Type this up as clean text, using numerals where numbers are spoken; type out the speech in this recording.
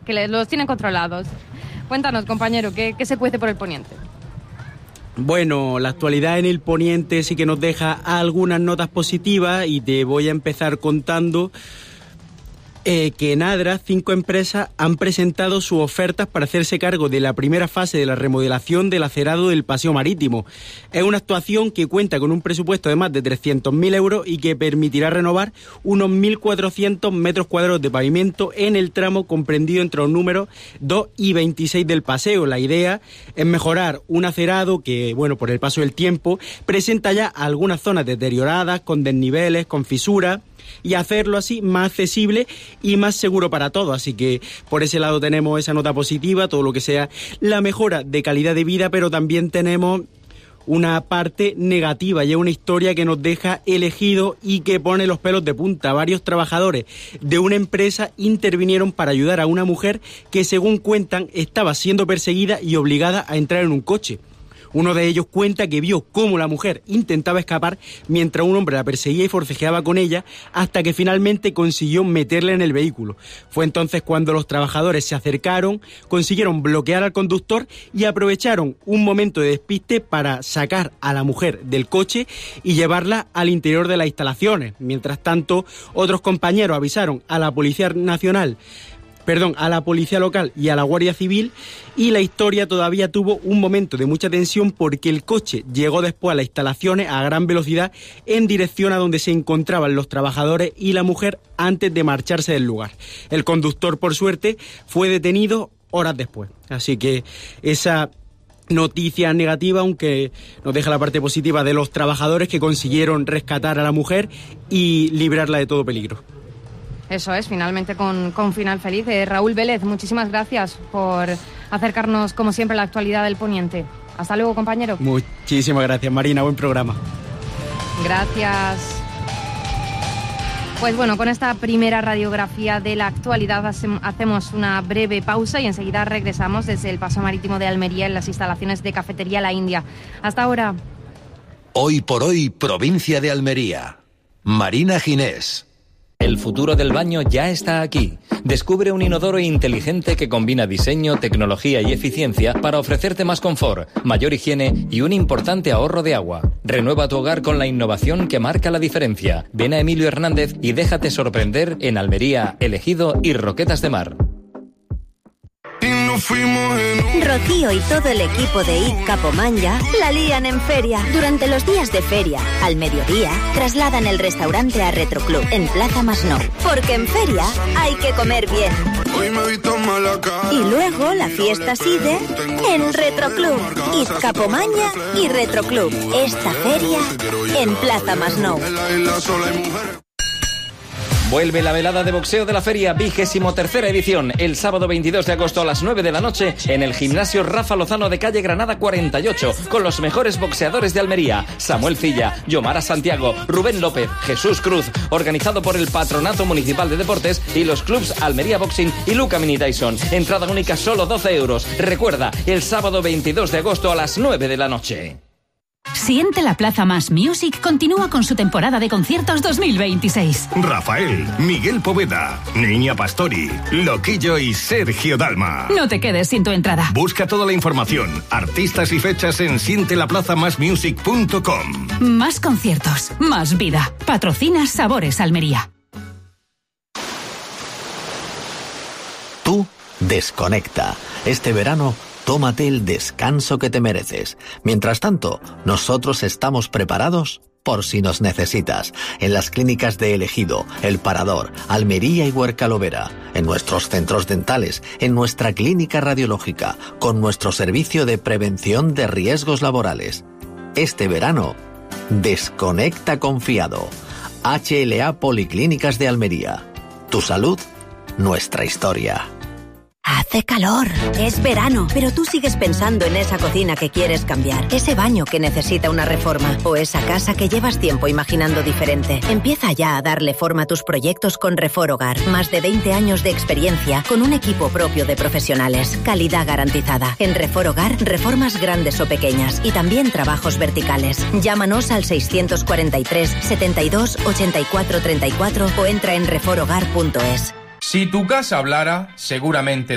que los tienen controlados. Cuéntanos, compañero, ¿qué se cuece por el poniente? Bueno, la actualidad en el poniente sí que nos deja algunas notas positivas y te voy a empezar contando que en Adra 5 empresas han presentado sus ofertas para hacerse cargo de la primera fase de la remodelación del acerado del Paseo Marítimo. Es una actuación que cuenta con un presupuesto de más de 300.000 euros y que permitirá renovar unos 1.400 metros cuadrados de pavimento en el tramo comprendido entre los números 2 y 26 del paseo. La idea es mejorar un acerado que, bueno, por el paso del tiempo, presenta ya algunas zonas deterioradas, con desniveles, con fisuras, y hacerlo así más accesible y más seguro para todos. Así que por ese lado tenemos esa nota positiva, todo lo que sea la mejora de calidad de vida, pero también tenemos una parte negativa y es una historia que nos deja elegido y que pone los pelos de punta. Varios trabajadores de una empresa intervinieron para ayudar a una mujer que, según cuentan, estaba siendo perseguida y obligada a entrar en un coche. Uno de ellos cuenta que vio cómo la mujer intentaba escapar mientras un hombre la perseguía y forcejeaba con ella hasta que finalmente consiguió meterla en el vehículo. Fue entonces cuando los trabajadores se acercaron, consiguieron bloquear al conductor y aprovecharon un momento de despiste para sacar a la mujer del coche y llevarla al interior de las instalaciones. Mientras tanto, otros compañeros avisaron a la Policía local y a la Guardia Civil, y la historia todavía tuvo un momento de mucha tensión porque el coche llegó después a las instalaciones a gran velocidad en dirección a donde se encontraban los trabajadores y la mujer antes de marcharse del lugar. El conductor, por suerte, fue detenido horas después. Así que esa noticia negativa, aunque nos deja la parte positiva de los trabajadores que consiguieron rescatar a la mujer y librarla de todo peligro. Eso es, finalmente con final feliz. Raúl Vélez, muchísimas gracias por acercarnos, como siempre, a la actualidad del poniente. Hasta luego, compañero. Muchísimas gracias, Marina. Buen programa. Gracias. Pues bueno, con esta primera radiografía de la actualidad hacemos una breve pausa y enseguida regresamos desde el Paseo Marítimo de Almería en las instalaciones de Cafetería La India. Hasta ahora. Hoy por hoy, provincia de Almería. Marina Ginés. El futuro del baño ya está aquí. Descubre un inodoro inteligente que combina diseño, tecnología y eficiencia para ofrecerte más confort, mayor higiene y un importante ahorro de agua. Renueva tu hogar con la innovación que marca la diferencia. Ven a Emilio Hernández y déjate sorprender en Almería, Elegido y Roquetas de Mar. Rocío y todo el equipo de IT Capomanya la lían en feria. Durante los días de feria, al mediodía, trasladan el restaurante a Retroclub, en Plaza Masnou. Porque en feria hay que comer bien. Y luego la fiesta sigue en Retroclub. IT Capomanya y Retroclub. Esta feria en Plaza Masnou. Vuelve la velada de boxeo de la feria, 23ª edición, el sábado 22 de agosto a las 9 de la noche en el gimnasio Rafa Lozano de calle Granada 48, con los mejores boxeadores de Almería: Samuel Cilla, Yomara Santiago, Rubén López, Jesús Cruz, organizado por el Patronato Municipal de Deportes y los clubs Almería Boxing y Luca Mini Tyson. Entrada única solo 12 euros. Recuerda, el sábado 22 de agosto a las 9 de la noche. Siente la Plaza Más Music continúa con su temporada de conciertos 2026. Rafael, Miguel Poveda, Niña Pastori, Loquillo y Sergio Dalma. No te quedes sin tu entrada. Busca toda la información, artistas y fechas en sientelaplazamasmusic.com. Más conciertos, más vida. Patrocina Sabores Almería. Tú desconecta. Este verano, tómate el descanso que te mereces. Mientras tanto, nosotros estamos preparados por si nos necesitas. En las clínicas de Elegido, El Parador, Almería y Huercalovera. En nuestros centros dentales, en nuestra clínica radiológica, con nuestro servicio de prevención de riesgos laborales. Este verano, desconecta confiado. HLA Policlínicas de Almería. Tu salud, nuestra historia. Hace calor, es verano, pero tú sigues pensando en esa cocina que quieres cambiar, ese baño que necesita una reforma o esa casa que llevas tiempo imaginando diferente. Empieza ya a darle forma a tus proyectos con Refor Hogar. Más de 20 años de experiencia con un equipo propio de profesionales. Calidad garantizada. En Refor Hogar, reformas grandes o pequeñas y también trabajos verticales. Llámanos al 643 72 84 34 o entra en reforhogar.es. Si tu casa hablara, seguramente